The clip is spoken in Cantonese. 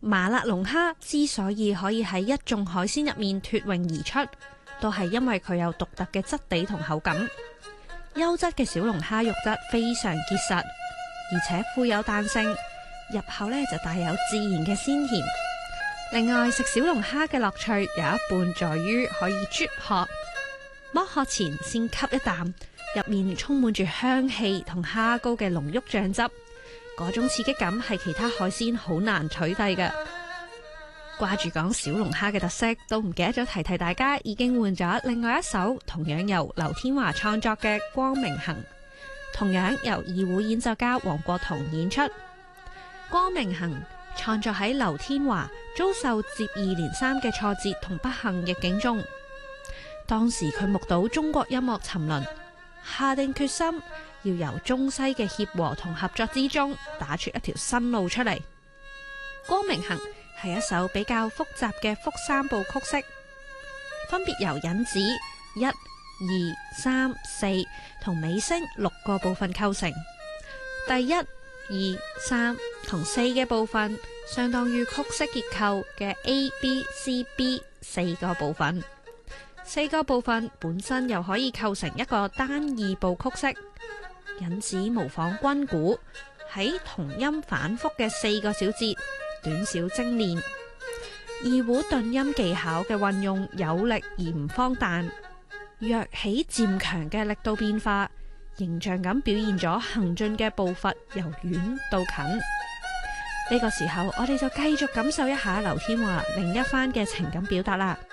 麻辣龍蝦之所以可以喺一眾海鮮入面脫穎而出，都係因為佢有獨特嘅質地同口感。優質嘅小龍蝦肉質非常結實，而且富有彈性，入口呢就帶有自然嘅鮮甜。另外，食小龍蝦嘅樂趣有一半在於可以啜殼，剝殼前先吸一啖，入面充滿住香氣同蝦膏嘅濃郁醬汁，嗰種刺激感係其他海鮮好難取替嘅。掛住講小龍蝦嘅特色，都唔記得咗提大家，已經換咗另外一首同樣由劉天華創作嘅《光明行》，同樣由二胡演奏家黃國桐演出。《光明行》創作喺劉天華遭受接二連三嘅挫折同不幸逆境中，當時佢目睹中國音樂沉淪，下定決心要由中西嘅協和同合作之中打出一條新路出嚟。《光明行》係一首比較複雜嘅複三部曲式，分別由引子1、2、3、4同尾聲6個部分構成。第1、2、3同4嘅部分相當於曲式結構嘅 A、B、C、B 4個部分，4個部分本身又可以構成一個單二部曲式。引子模仿軍鼓，喺同音反覆嘅4個小節，短小精煉。二胡頓音技巧嘅運用有力而唔荒誕，弱起漸強嘅力度變化，形象咁表現咗行進嘅步伐由遠到近。呢個時候，我哋就繼續感受一下劉天華另一番嘅情感表達啦。